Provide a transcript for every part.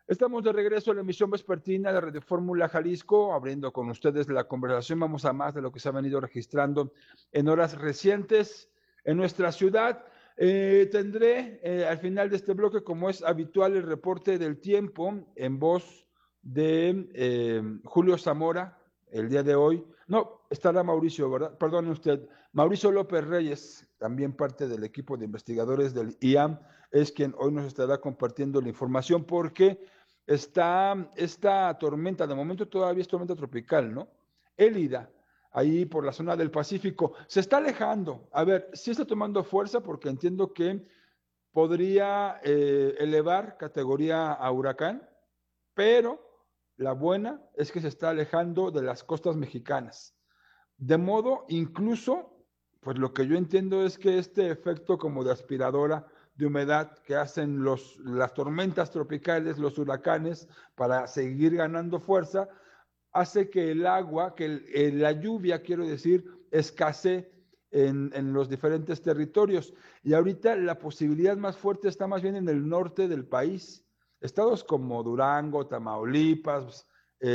Estamos de regreso a la emisión vespertina de Radio Fórmula Jalisco, abriendo con ustedes la conversación. Vamos a más de lo que se ha venido registrando en horas recientes en nuestra ciudad. Tendré al final de este bloque, como es habitual, el reporte del tiempo en voz de Julio Zamora el día de hoy. No, estará Mauricio, ¿verdad? Perdone usted. Mauricio López Reyes, también parte del equipo de investigadores del IAM, es quien hoy nos estará compartiendo la información porque está esta tormenta, de momento todavía es tormenta tropical, ¿no? Élida, ahí por la zona del Pacífico, se está alejando. A ver, sí está tomando fuerza porque entiendo que podría elevar categoría a huracán, pero la buena es que se está alejando de las costas mexicanas. De modo, incluso, pues lo que yo entiendo es que este efecto como de aspiradora de humedad que hacen las tormentas tropicales, los huracanes, para seguir ganando fuerza, hace que el agua, que la lluvia, quiero decir, escasee en los diferentes territorios. Y ahorita la posibilidad más fuerte está más bien en el norte del país. Estados como Durango, Tamaulipas,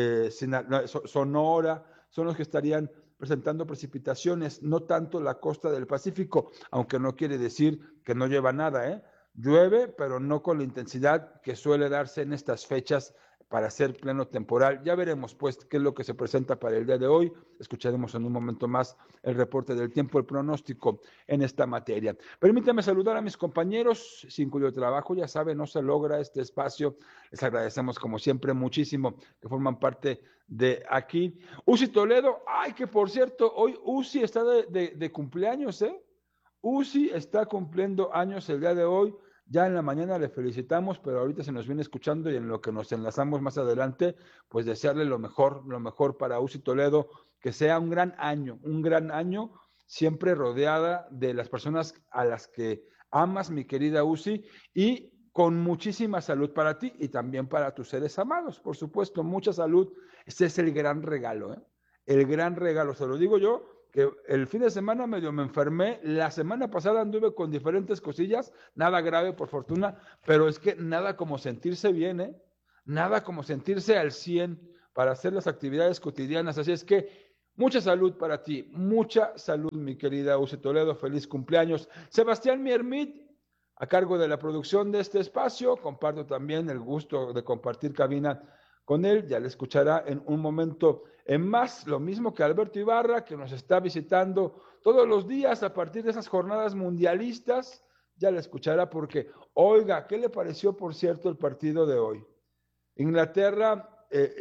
Sonora, son los que estarían presentando precipitaciones, no tanto la costa del Pacífico, aunque no quiere decir que no lleva nada, ¿eh? Llueve, pero no con la intensidad que suele darse en estas fechas para ser pleno temporal. Ya veremos, pues, qué es lo que se presenta para el día de hoy. Escucharemos en un momento más el reporte del tiempo, el pronóstico en esta materia. Permítame saludar a mis compañeros, sin cuyo trabajo, ya saben, no se logra este espacio. Les agradecemos, como siempre, muchísimo que forman parte de aquí. Uzi Toledo, ay, que por cierto, hoy Uzi está de cumpleaños, ¿eh? Uzi está cumpliendo años el día de hoy. Ya en la mañana le felicitamos, pero ahorita se nos viene escuchando y en lo que nos enlazamos más adelante, pues desearle lo mejor para Uzi Toledo, que sea un gran año, siempre rodeada de las personas a las que amas, mi querida Uzi, y con muchísima salud para ti y también para tus seres amados, por supuesto, mucha salud. Ese es el gran regalo, ¿eh? El gran regalo, se lo digo yo, que el fin de semana medio me enfermé, la semana pasada anduve con diferentes cosillas, nada grave por fortuna, pero es que nada como sentirse bien, ¿eh? Nada como sentirse al 100 para hacer las actividades cotidianas, así es que mucha salud para ti, mucha salud mi querida Uce Toledo, feliz cumpleaños. Sebastián Miermit, a cargo de la producción de este espacio, comparto también el gusto de compartir cabina con él, ya le escuchará en un momento en más, lo mismo que Alberto Ibarra, que nos está visitando todos los días a partir de esas jornadas mundialistas, ya le escuchará porque, oiga, ¿qué le pareció, por cierto, el partido de hoy? Inglaterra,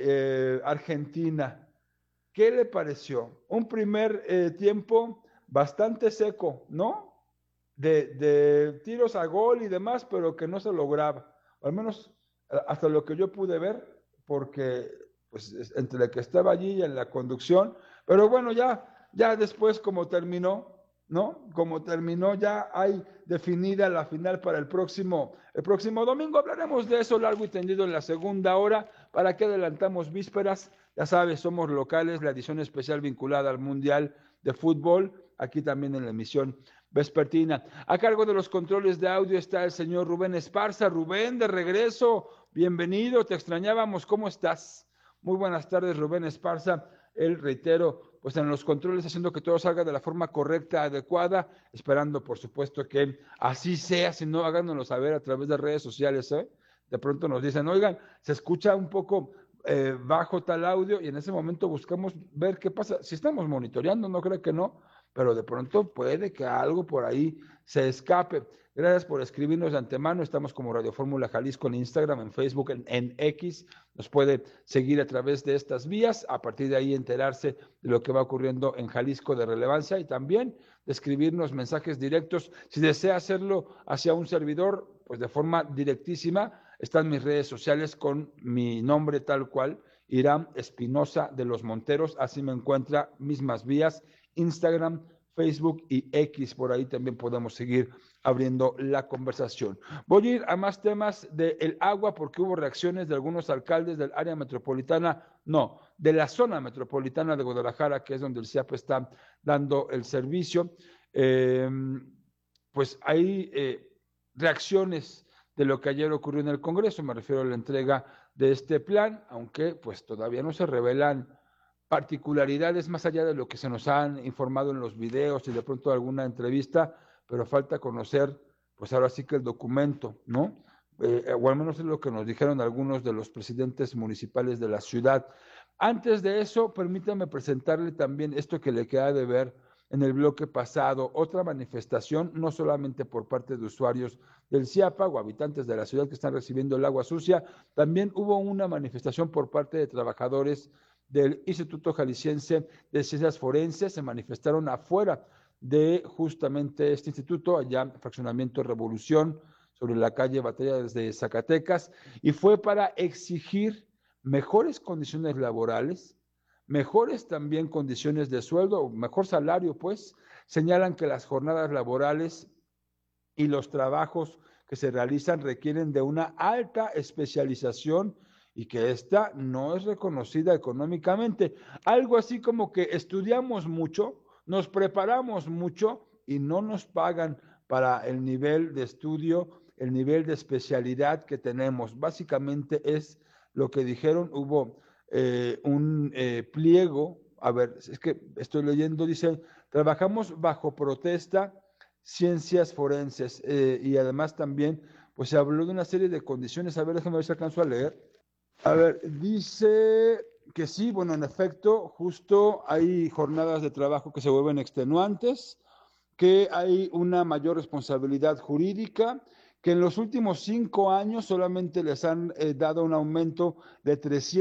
Argentina, ¿qué le pareció? Un primer tiempo bastante seco, ¿no? De tiros a gol y demás, pero que no se lograba. Al menos hasta lo que yo pude ver, porque pues entre el que estaba allí y en la conducción, pero bueno, ya después como terminó, ¿no? Como terminó, ya hay definida la final para el próximo domingo. Hablaremos de eso largo y tendido en la segunda hora. ¿Para qué adelantamos vísperas? Ya sabes, somos locales, la edición especial vinculada al Mundial de Fútbol, aquí también en la emisión vespertina. A cargo de los controles de audio está el señor Rubén Esparza. Rubén, de regreso, bienvenido, te extrañábamos, ¿cómo estás? Muy buenas tardes, Rubén Esparza. Él, reitero, pues en los controles haciendo que todo salga de la forma correcta, adecuada, esperando, por supuesto, que así sea, si no, háganoslo saber a través de redes sociales, ¿eh? De pronto nos dicen, oigan, se escucha un poco bajo tal audio y en ese momento buscamos ver qué pasa. Si estamos monitoreando, no creo que no, pero de pronto puede que algo por ahí se escape. Gracias por escribirnos de antemano. Estamos como Radio Fórmula Jalisco en Instagram, en Facebook, en X. Nos puede seguir a través de estas vías. A partir de ahí enterarse de lo que va ocurriendo en Jalisco de relevancia y también de escribirnos mensajes directos. Si desea hacerlo hacia un servidor, pues de forma directísima, están mis redes sociales con mi nombre tal cual, Irán Espinosa de los Monteros. Así me encuentra, mismas vías. Instagram, Facebook y X, por ahí también podemos seguir abriendo la conversación. Voy a ir a más temas del agua porque hubo reacciones de algunos alcaldes del área metropolitana, no, de la zona metropolitana de Guadalajara, que es donde el CIAP está dando el servicio. Pues hay reacciones de lo que ayer ocurrió en el Congreso. Me refiero a la entrega de este plan, aunque pues todavía no se revelan particularidades más allá de lo que se nos han informado en los videos y de pronto alguna entrevista, pero falta conocer, pues ahora sí que el documento, ¿no? O al menos es lo que nos dijeron algunos de los presidentes municipales de la ciudad. Antes de eso, permítame presentarle también esto que le queda de ver en el bloque pasado, otra manifestación, no solamente por parte de usuarios del CIAPA o habitantes de la ciudad que están recibiendo el agua sucia, también hubo una manifestación por parte de trabajadores del Instituto Jalisciense de Ciencias Forenses, se manifestaron afuera de justamente este instituto, allá en Fraccionamiento Revolución, sobre la calle Batalla desde Zacatecas, y fue para exigir mejores condiciones laborales, mejores también condiciones de sueldo, mejor salario, pues. Señalan que las jornadas laborales y los trabajos que se realizan requieren de una alta especialización y que esta no es reconocida económicamente. Algo así como que estudiamos mucho, nos preparamos mucho y no nos pagan para el nivel de estudio, el nivel de especialidad que tenemos. Básicamente es lo que dijeron. Hubo un pliego, a ver, es que estoy leyendo, dice, trabajamos bajo protesta, ciencias forenses, y además también, pues se habló de una serie de condiciones. A ver, déjame ver si alcanzo a leer. A ver, dice que sí, bueno, en efecto, justo hay jornadas de trabajo que se vuelven extenuantes, que hay una mayor responsabilidad jurídica, que en los últimos 5 años solamente les han dado un aumento de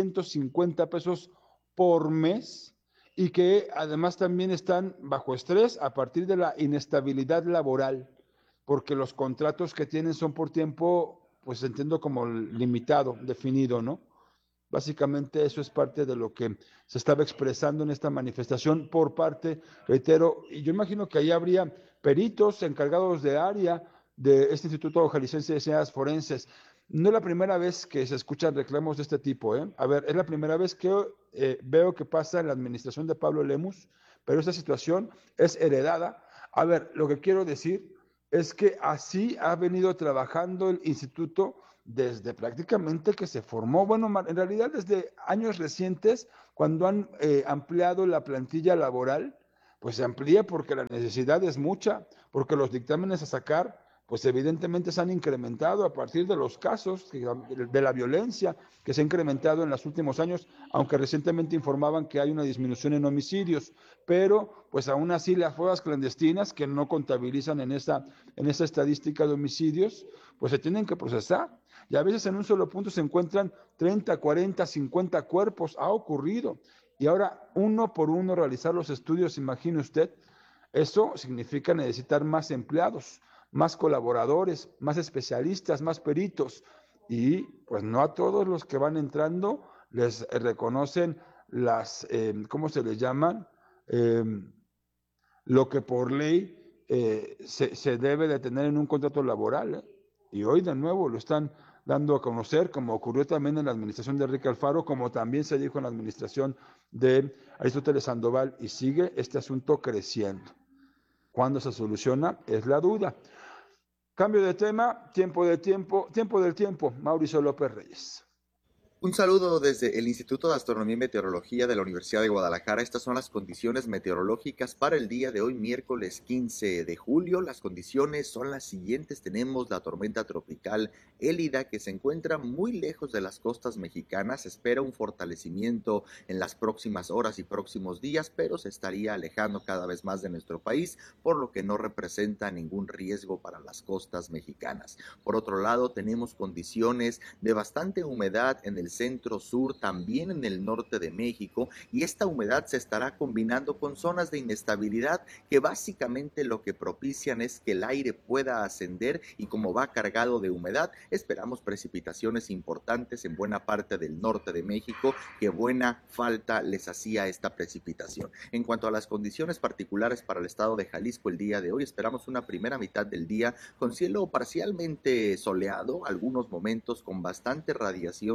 350 pesos por mes y que además también están bajo estrés a partir de la inestabilidad laboral, porque los contratos que tienen son por tiempo, pues entiendo como limitado, definido, ¿no? Básicamente eso es parte de lo que se estaba expresando en esta manifestación por parte, reitero, y yo imagino que ahí habría peritos encargados de área de este Instituto Jalisciense de Ciencias Forenses. No es la primera vez que se escuchan reclamos de este tipo, ¿eh? A ver, es la primera vez que veo que pasa en la administración de Pablo Lemus, pero esta situación es heredada. A ver, lo que quiero decir es que así ha venido trabajando el instituto desde prácticamente que se formó, bueno, en realidad desde años recientes, cuando han ampliado la plantilla laboral, pues se amplía porque la necesidad es mucha, porque los dictámenes a sacar, pues evidentemente se han incrementado a partir de los casos de la violencia que se ha incrementado en los últimos años, aunque recientemente informaban que hay una disminución en homicidios, pero pues aún así las fosas clandestinas que no contabilizan en esa estadística de homicidios, pues se tienen que procesar. Y a veces en un solo punto se encuentran 30, 40, 50 cuerpos. Ha ocurrido. Y ahora, uno por uno, realizar los estudios, imagine usted, eso significa necesitar más empleados, más colaboradores, más especialistas, más peritos. Y pues no a todos los que van entrando les reconocen las, ¿cómo se les llaman? Lo que por ley se debe de tener en un contrato laboral. Y hoy de nuevo lo están dando a conocer, como ocurrió también en la administración de Enrique Alfaro, como también se dijo en la administración de Aristóteles Sandoval, y sigue este asunto creciendo. ¿Cuándo se soluciona? Es la duda. Cambio de tema, tiempo del tiempo, Mauricio López Reyes. Un saludo desde el Instituto de Astronomía y Meteorología de la Universidad de Guadalajara. Estas son las condiciones meteorológicas para el día de hoy, miércoles 15 de julio. Las condiciones son las siguientes. Tenemos la tormenta tropical Élida, que se encuentra muy lejos de las costas mexicanas. Se espera un fortalecimiento en las próximas horas y próximos días, pero se estaría alejando cada vez más de nuestro país, por lo que no representa ningún riesgo para las costas mexicanas. Por otro lado, tenemos condiciones de bastante humedad en el centro-sur, también en el norte de México, y esta humedad se estará combinando con zonas de inestabilidad que básicamente lo que propician es que el aire pueda ascender, y como va cargado de humedad, esperamos precipitaciones importantes en buena parte del norte de México, que buena falta les hacía esta precipitación. En cuanto a las condiciones particulares para el estado de Jalisco el día de hoy, esperamos una primera mitad del día con cielo parcialmente soleado, algunos momentos con bastante radiación solar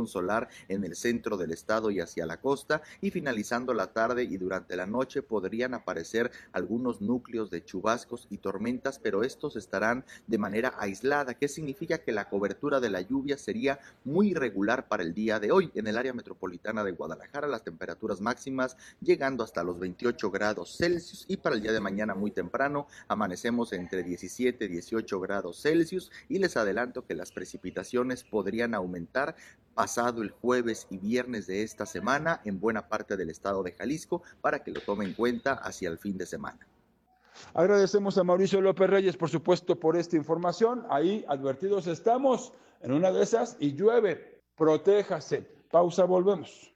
presentar en el centro del estado y hacia la costa, y finalizando la tarde y durante la noche podrían aparecer algunos núcleos de chubascos y tormentas, pero estos estarán de manera aislada. ¿Qué significa? Que la cobertura de la lluvia sería muy irregular para el día de hoy. En el área metropolitana de Guadalajara, las temperaturas máximas llegando hasta los 28 grados Celsius, y para el día de mañana muy temprano amanecemos entre 17 y 18 grados Celsius, y les adelanto que las precipitaciones podrían aumentar pasado el jueves y viernes de esta semana en buena parte del estado de Jalisco, para que lo tomen en cuenta hacia el fin de semana. Agradecemos a Mauricio López Reyes, por supuesto, por esta información. Ahí advertidos estamos, en una de esas, y llueve. Protéjase. Pausa, volvemos.